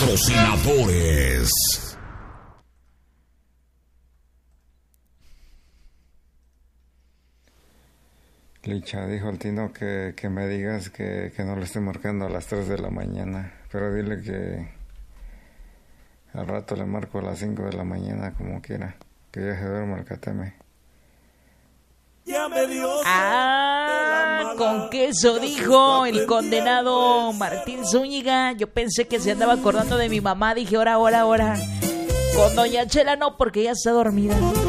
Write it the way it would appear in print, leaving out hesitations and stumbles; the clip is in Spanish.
Patrocinadores. Licha, dijo el Tino que me digas que no le esté marcando a las 3 de la mañana, pero dile que al rato le marco a las 5 de la mañana como quiera, que ya se duerma el cateme. Con queso, dijo el condenado Martín Zúñiga. Yo pensé que se andaba acordando de mi mamá, dije, ahora. Con doña Chela no, porque ya está dormida.